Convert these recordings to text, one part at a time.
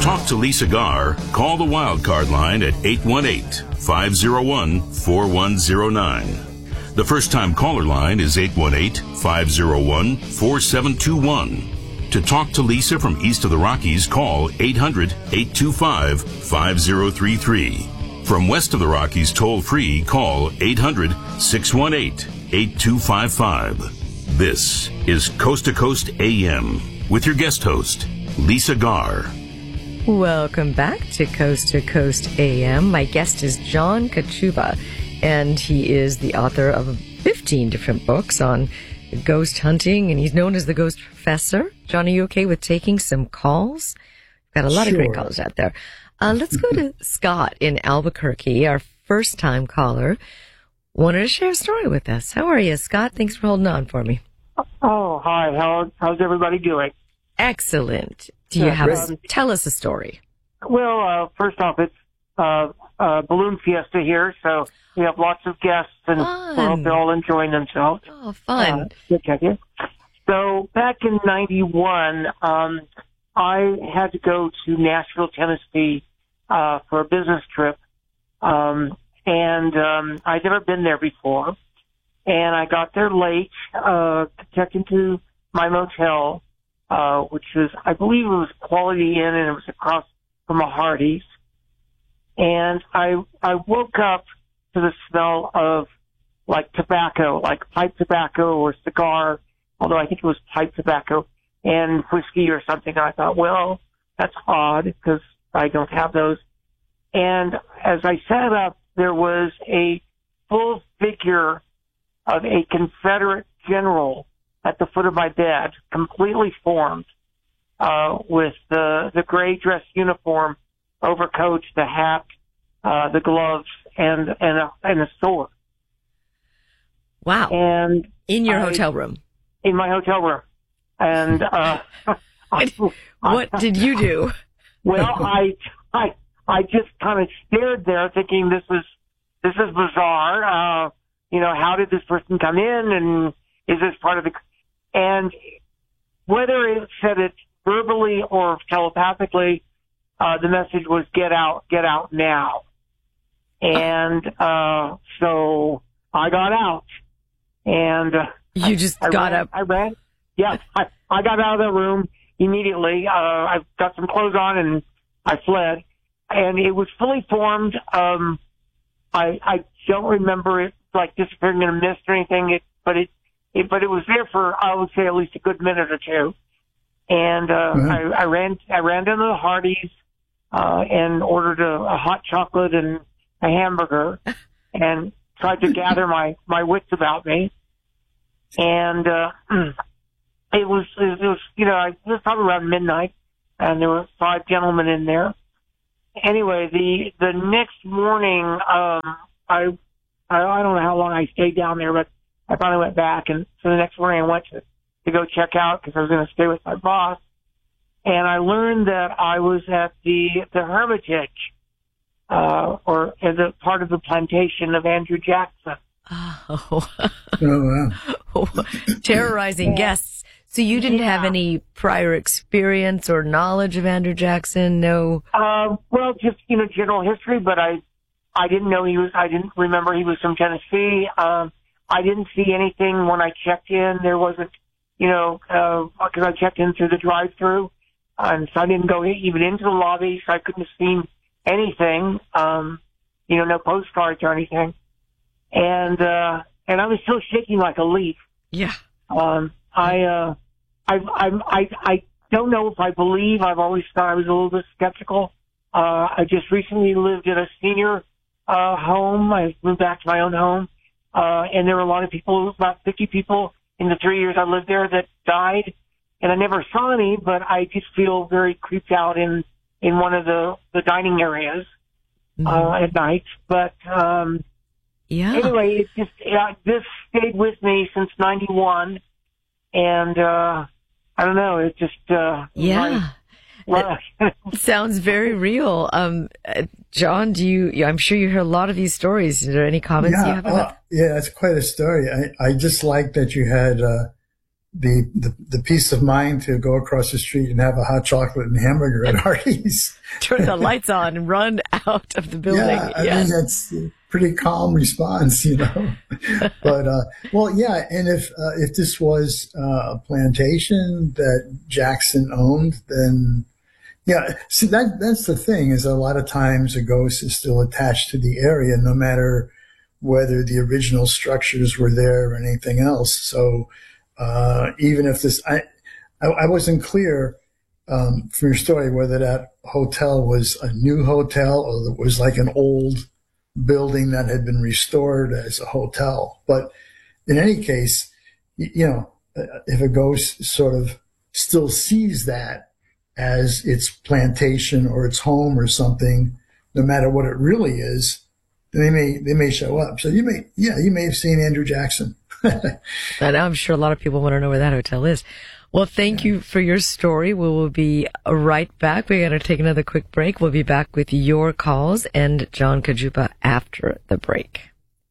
talk to Lisa Garr, call the Wildcard line at 818-501-4109. The first-time caller line is 818-501-4721. To talk to Lisa from east of the Rockies, call 800-825-5033. From west of the Rockies, toll-free, call 800-618-8255. This is Coast to Coast AM with your guest host, Lisa Garr. Welcome back to Coast AM. My guest is John Kachuba, and he is the author of 15 different books on ghost hunting, and he's known as the Ghost Professor. John, are you okay with taking some calls? We've got a lot of great callers out there. Let's go to Scott in Albuquerque, our first-time caller. Wanted to share a story with us. How are you, Scott? Thanks for holding on for me. Oh, hi. How's everybody doing? Excellent. Do you have tell us a story? Well, first off, it's balloon fiesta here, so we have lots of guests, and I hope they're all enjoying themselves. Oh, fun. Good check in. So back in '91, I had to go to Nashville, Tennessee, for a business trip, and I'd never been there before. And I got there late, to check into my motel, which was, I believe it was Quality Inn, and it was across from a Hardee's. And I woke up to the smell of like tobacco, like pipe tobacco or cigar, although I think it was pipe tobacco and whiskey or something. And I thought, well, that's odd because I don't have those. And as I sat up, there was a full figure of a Confederate general at the foot of my bed, completely formed, with the gray dress uniform, overcoat, the hat, the gloves, and a sword. Wow! And in your hotel room? In my hotel room. And what did you do? Well, I just kind of stared there, thinking this is bizarre. How did this person come in, and is this part of the? And whether it said it verbally or telepathically, the message was get out now. And so I got out, and you just got up. I ran. Yeah, I got out of the room immediately. I got some clothes on and I fled, and it was fully formed. I don't remember it like disappearing in a mist or anything. But it was there for, I would say, at least a good minute or two. And I ran down to the Hardee's and ordered a hot chocolate and a hamburger, and tried to gather my wits about me. And it was it was probably around midnight, and there were 5 gentlemen in there. Anyway, the next morning, I don't know how long I stayed down there, but I finally went back, and so the next morning I went to go check out because I was going to stay with my boss, and I learned that I was at the Hermitage, or as a part of the plantation of Andrew Jackson. Oh, wow! Terrorizing guests. So you didn't have any prior experience or knowledge of Andrew Jackson? No. Well, just general history, but I didn't know I didn't remember he was from Tennessee. I didn't see anything when I checked in. There wasn't, because I checked in through the drive-through, and so I didn't go even into the lobby, so I couldn't have seen anything. No postcards or anything. And I was still shaking like a leaf. Yeah. I don't know if I believe. I've always thought I was a little bit skeptical. I just recently lived at a senior home. I moved back to my own home. And there were a lot of people, about 50 people in the 3 years I lived there that died. And I never saw any, but I just feel very creeped out in one of the dining areas, at night. But, anyway, this stayed with me since 91. And, I don't know, it just, sounds very real. John, I'm sure you hear a lot of these stories. Is there any comments you have about that? Yeah, it's quite a story. I just like that you had, the peace of mind to go across the street and have a hot chocolate and hamburger at Artie's. Turn the lights on and run out of the building. Yeah, I mean, that's a pretty calm response, But, and if this was a plantation that Jackson owned, then, see, that's the thing, is a lot of times a ghost is still attached to the area, no matter whether the original structures were there or anything else. So, even if this, I wasn't clear from your story whether that hotel was a new hotel or it was like an old building that had been restored as a hotel. But in any case, if a ghost sort of still sees that as its plantation or its home or something, no matter what it really is, they may show up. So you may have seen Andrew Jackson. And I'm sure a lot of people want to know where that hotel is. Well, thank you for your story. We will be right back. We're going to take another quick break. We'll be back with your calls and John Kajuba after the break.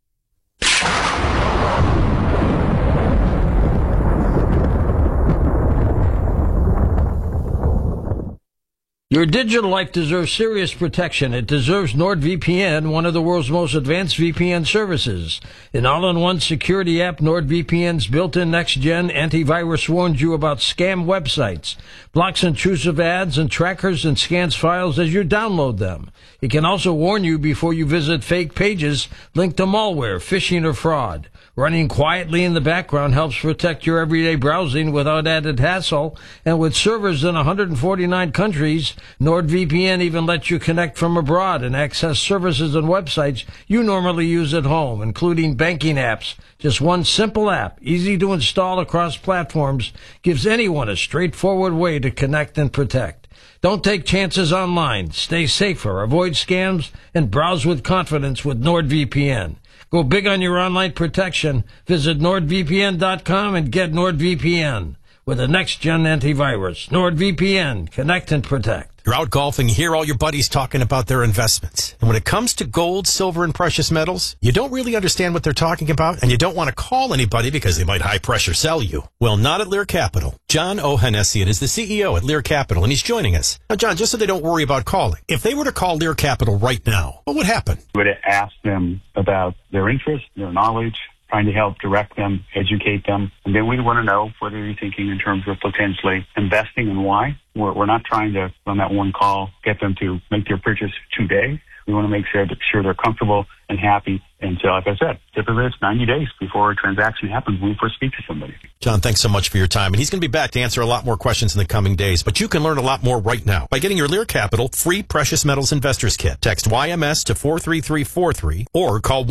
Your digital life deserves serious protection. It deserves NordVPN, one of the world's most advanced VPN services. An all-in-one security app, NordVPN's built-in next-gen antivirus warns you about scam websites, blocks intrusive ads and trackers, and scans files as you download them. It can also warn you before you visit fake pages linked to malware, phishing, or fraud. Running quietly in the background helps protect your everyday browsing without added hassle, and with servers in 149 countries, NordVPN even lets you connect from abroad and access services and websites you normally use at home, including banking apps. Just one simple app, easy to install across platforms, gives anyone a straightforward way to connect and protect. Don't take chances online. Stay safer, avoid scams, and browse with confidence with NordVPN. Go big on your online protection. Visit NordVPN.com and get NordVPN with a next-gen antivirus. NordVPN. Connect and protect. You're out golfing, you hear all your buddies talking about their investments. And when it comes to gold, silver, and precious metals, you don't really understand what they're talking about, and you don't want to call anybody because they might high-pressure sell you. Well, not at Lear Capital. John Ohanessian is the CEO at Lear Capital, and he's joining us. Now, John, just so they don't worry about calling, if they were to call Lear Capital right now, what would happen? We would ask them about their interest, their knowledge, trying to help direct them, educate them. And then we want to know what are you thinking in terms of potentially investing and why. We're not trying to, on that one call, get them to make their purchase today. We want to make sure they're comfortable and happy. And so, like I said, typically it's 90 days before a transaction happens when we first speak to somebody. John, thanks so much for your time. And he's going to be back to answer a lot more questions in the coming days. But you can learn a lot more right now by getting your Lear Capital free Precious Metals Investors Kit. Text YMS to 43343 or call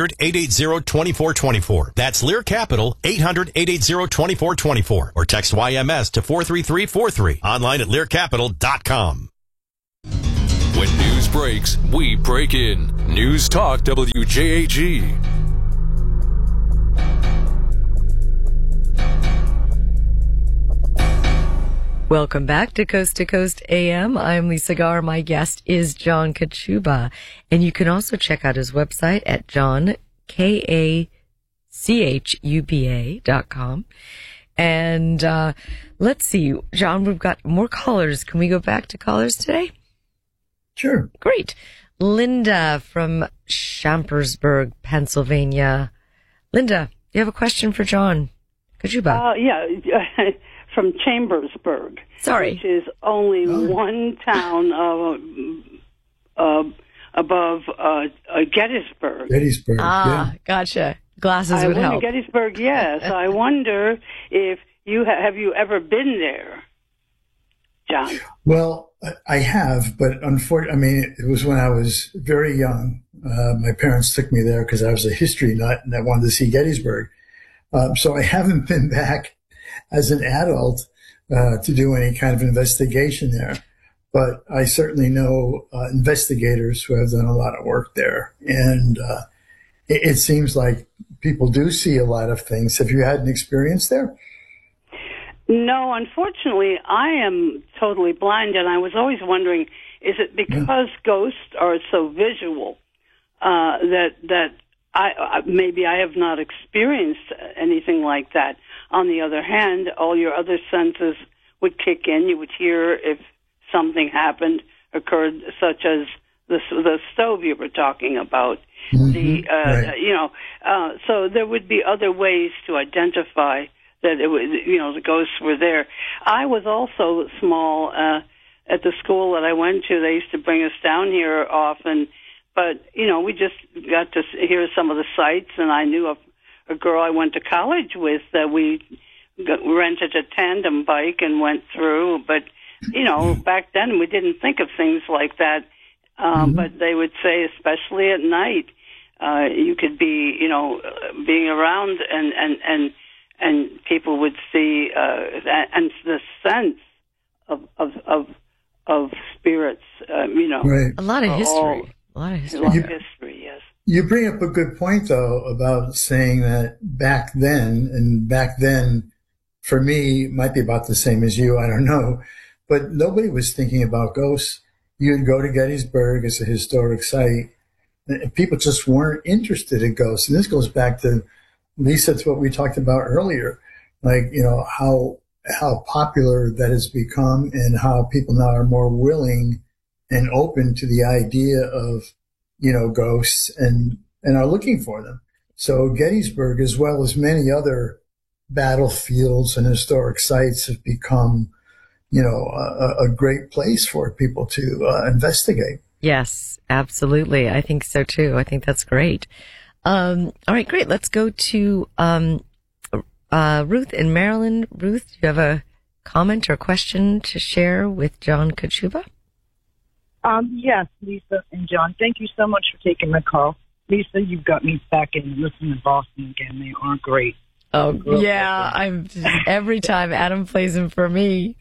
1-800-880-2424. That's Lear Capital, 800-880-2424. Or text YMS to 43343. Online at learcapital.com. When news breaks, we break in. News Talk WJAG. Welcome back to Coast AM. I'm Lisa Garr. My guest is John Kachuba. And you can also check out his website at johnkachuba.com. And let's see, John, we've got more callers. Can we go back to callers today? Sure. Great. Linda from Chambersburg, Pennsylvania. Linda, you have a question for John Kachuba? From Chambersburg. Sorry. Which is only one town above Gettysburg. Gettysburg, yeah. Gotcha. Glasses would help. Gettysburg, yes. I wonder if have you ever been there, John? Well, I have, but unfortunately, it was when I was very young. My parents took me there because I was a history nut and I wanted to see Gettysburg. So I haven't been back as an adult to do any kind of investigation there. But I certainly know investigators who have done a lot of work there. And it seems like people do see a lot of things. Have you had an experience there? No, unfortunately, I am totally blind, and I was always wondering, is it because ghosts are so visual that maybe I have not experienced anything like that. On the other hand, all your other senses would kick in. You would hear if something occurred, such as the stove you were talking about. Right. So there would be other ways to identify that it was, the ghosts were there. I was also small at the school that I went to. They used to bring us down here often, but we just got to hear some of the sights. And I knew a girl I went to college with that we rented a tandem bike and went through. But back then we didn't think of things like that. But they would say, especially at night, you could be, being around and people would see, and the sense of spirits, Right. A lot of history. A lot of history, yes. You bring up a good point, though, about saying that back then, for me, might be about the same as you, I don't know, but nobody was thinking about ghosts. You'd go to Gettysburg as a historic site, and people just weren't interested in ghosts. And this goes back to, Lisa, to what we talked about earlier, like, how popular that has become and how people now are more willing and open to the idea of, ghosts and are looking for them. So Gettysburg, as well as many other battlefields and historic sites, have become, a great place for people to investigate. Yes, absolutely. I think so too. I think that's great. All right, great. Let's go to Ruth in Maryland. Ruth, do you have a comment or question to share with John Kachuba? Yes, Lisa and John. Thank you so much for taking my call. Lisa, you've got me back in listening to Boston again. They are great. Oh, yeah. I'm just, every time Adam plays them for me.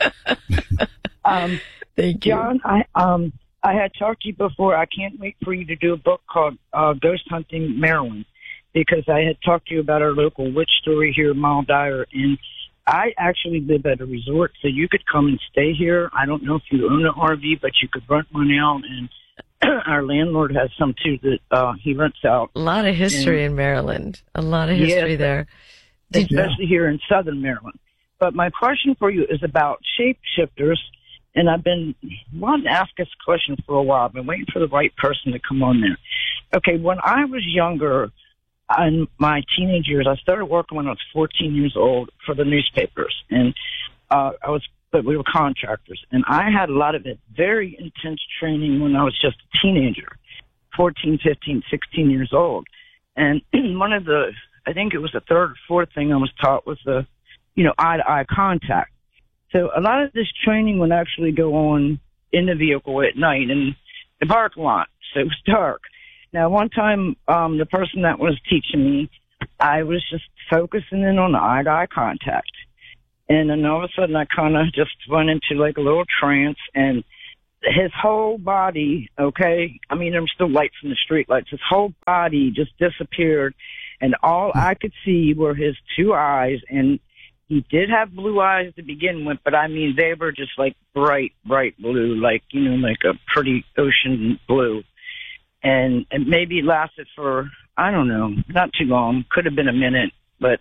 Thank you. John, I had talked to you before. I can't wait for you to do a book called Ghost Hunting Maryland, because I had talked to you about our local witch story here in Mile Dyer, and I actually live at a resort, so you could come and stay here. I don't know if you own an RV, but you could rent one out, and our landlord has some too that he rents out. A lot of history in Maryland. A lot of history there. Especially here in southern Maryland. But my question for you is about shapeshifters, and I've been wanting to ask this question for a while. I've been waiting for the right person to come on there. Okay, when I was younger, in my teenage years, I started working when I was 14 years old for the newspapers, and but we were contractors, and I had a lot of very intense training when I was just a teenager, 14, 15, 16 years old. And one of the, I think it was the third or fourth thing I was taught was the, eye-to-eye contact. So a lot of this training would actually go on in the vehicle at night in the parking lot, so it was dark. Now, one time, the person that was teaching me, I was just focusing in on the eye-to-eye contact. And then all of a sudden, I kind of just went into like a little trance, and his whole body, okay, I mean, there was still light from the street lights, his whole body just disappeared, and all I could see were his two eyes, and he did have blue eyes to begin with, but I mean, they were just like bright, bright blue, like, like a pretty ocean blue. And maybe it lasted for, I don't know, not too long, could have been a minute, but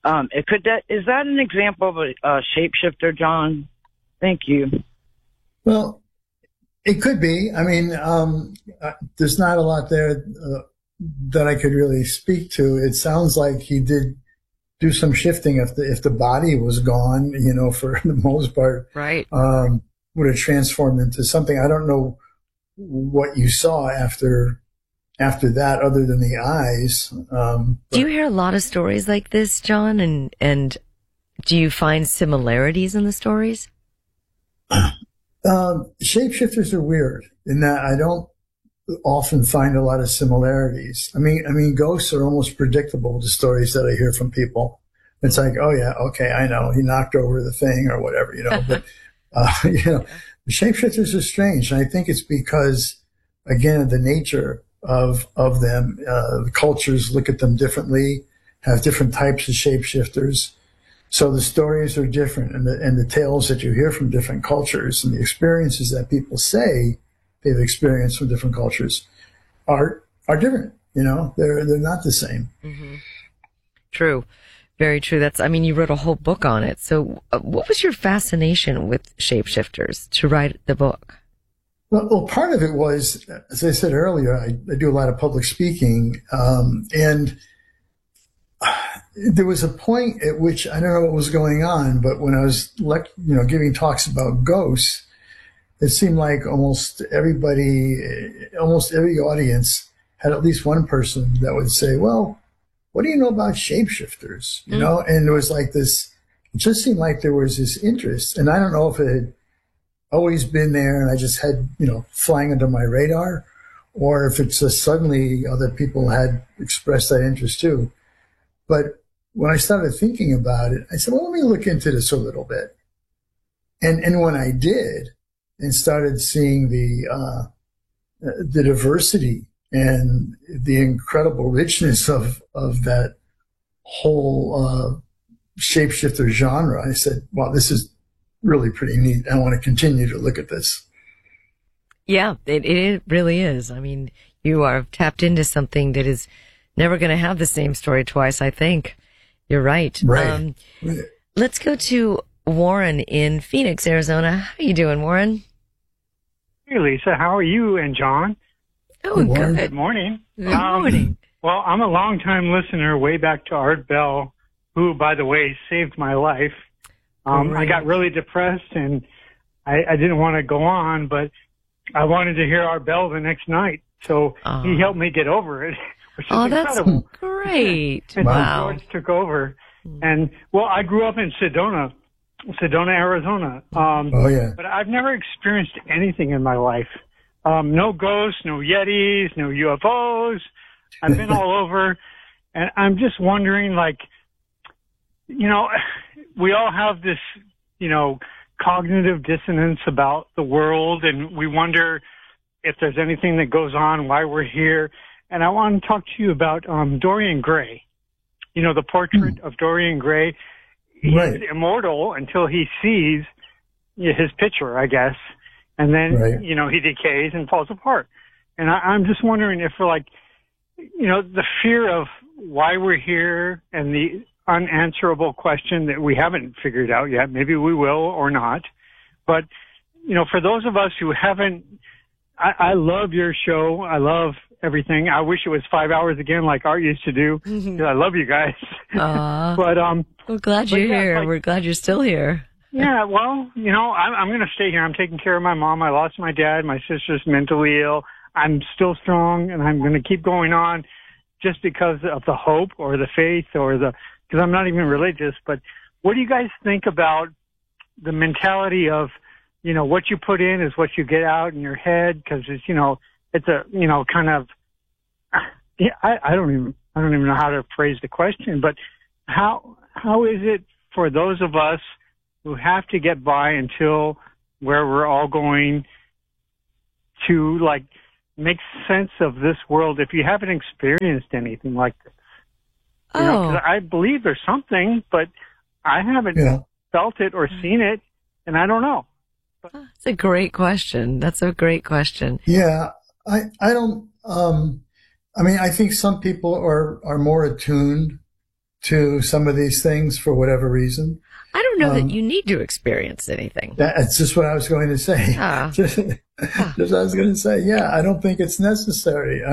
is that an example of a shapeshifter, John? Thank you. Well, it could be. I mean, there's not a lot there that I could really speak to. It sounds like he did do some shifting if the body was gone, for the most part. Right. Would have transformed into something. I don't know what you saw after that, other than the eyes. Do you hear a lot of stories like this, John? And do you find similarities in the stories? Shapeshifters are weird in that I don't often find a lot of similarities. I mean, ghosts are almost predictable, the stories that I hear from people. It's like, oh yeah, okay, I know, he knocked over the thing or whatever, but, the shapeshifters are strange. And I think it's because, again, of the nature of them. The cultures look at them differently, have different types of shapeshifters. So the stories are different, and the tales that you hear from different cultures and the experiences that people say they've experienced from different cultures are different. You know, they're not the same. Mm-hmm. True. Very true. You wrote a whole book on it. So what was your fascination with shapeshifters to write the book? Well, part of it was, as I said earlier, I do a lot of public speaking, and there was a point at which I don't know what was going on, but when I was, giving talks about ghosts, it seemed like almost every audience had at least one person that would say, "Well, what do you know about shapeshifters?" You know, and there was like this. It just seemed like there was this interest, and I don't know if it had always been there and I just had, flying under my radar, or if it's just suddenly other people had expressed that interest too. But when I started thinking about it, I said, well, let me look into this a little bit. And when I did and started seeing the diversity and the incredible richness of that whole shapeshifter genre, I said, wow, this is really pretty neat. I want to continue to look at this. Yeah, it really is. You are tapped into something that is never going to have the same story twice, I think. You're right. Right. Let's go to Warren in Phoenix, Arizona. How are you doing, Warren? Hey, Lisa. How are you and John? Oh, good. Good morning. Good morning. Well, I'm a longtime listener way back to Art Bell, who, by the way, saved my life. I got really depressed and I didn't want to go on, but I wanted to hear Art Bell the next night. So he helped me get over it, which is incredible. That's great. And wow. George took over. And, well, I grew up in Sedona, Arizona. But I've never experienced anything in my life. No ghosts, no Yetis, no UFOs. I've been all over. And I'm just wondering, we all have this, cognitive dissonance about the world, and we wonder if there's anything that goes on, why we're here. And I want to talk to you about Dorian Gray. The portrait of Dorian Gray. He's immortal until he sees his picture, I guess. And then, he decays and falls apart. And I'm just wondering if the fear of why we're here and the unanswerable question that we haven't figured out yet. Maybe we will or not. But, for those of us who haven't, I love your show. I love everything. I wish it was 5 hours again like Art used to do. I love you guys. But, we're glad you're here. We're glad you're still here. Yeah, well, I'm going to stay here. I'm taking care of my mom. I lost my dad. My sister's mentally ill. I'm still strong and I'm going to keep going on just because of the hope or the faith or because I'm not even religious, but what do you guys think about the mentality of, what you put in is what you get out in your head? Cause it's, it's a, kind of, I don't even know how to phrase the question, but how is it for those of us who have to get by until where we're all going to make sense of this world if you haven't experienced anything like this? 'Cause I believe there's something, but I haven't felt it or seen it, and I don't know. That's a great question. Yeah, I don't. I think some people are more attuned to some of these things for whatever reason. I don't know that you need to experience anything. That's just what I was going to say. Just what I was going to say. Yeah, I don't think it's necessary.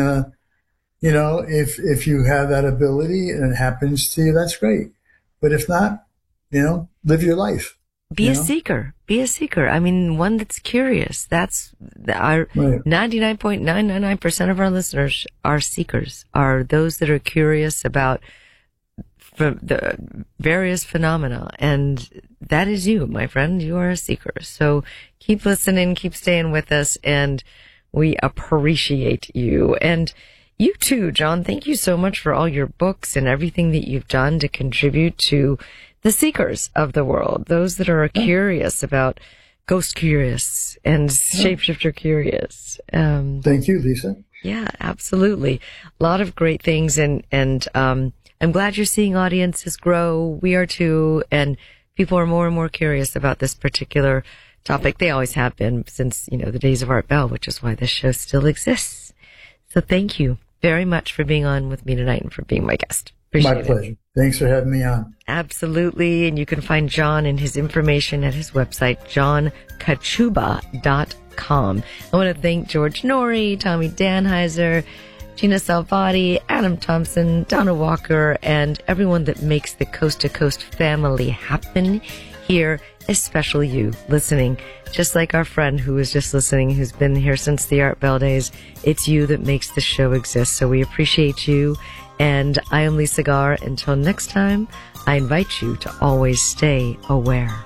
If you have that ability and it happens to you, that's great. But if not, live your life. Be a seeker. One that's curious. That's our 99.999% of our listeners are seekers, are those that are curious about the various phenomena. And that is you, my friend. You are a seeker. So keep listening, keep staying with us, and we appreciate you. And you too, John. Thank you so much for all your books and everything that you've done to contribute to the seekers of the world, those that are curious about ghost curious and shapeshifter curious. Thank you, Lisa. Yeah, absolutely. A lot of great things. And I'm glad you're seeing audiences grow. We are too. And people are more and more curious about this particular topic. They always have been since, the days of Art Bell, which is why this show still exists. So thank you. very much for being on with me tonight and for being my guest. Appreciate My pleasure. Thanks for having me on. Absolutely. And you can find John and his information at his website, johnkachuba.com. I want to thank George Norrie, Tommy Danheiser, Gina Salvati, Adam Thompson, Donna Walker, and everyone that makes the Coast to Coast family happen here, especially you listening. Just like our friend who was just listening, who's been here since the Art Bell days, it's you that makes the show exist. So we appreciate you. And I am Lisa Garr. Until next time, I invite you to always stay aware.